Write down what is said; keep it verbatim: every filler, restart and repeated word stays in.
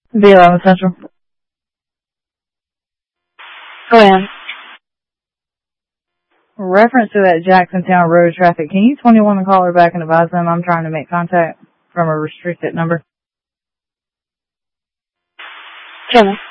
B eleven Central. Go ahead. Reference to that Jacksontown Road traffic, can you twenty-one the caller back and advise them I'm trying to make contact from a restricted number? Jimmy.